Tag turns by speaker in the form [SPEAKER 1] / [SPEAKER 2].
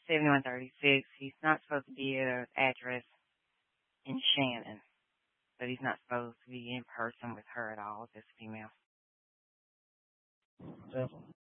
[SPEAKER 1] 7136. He's not supposed to be at an address in Shannon, but he's not supposed to be in person with her at all, this female.
[SPEAKER 2] Simple.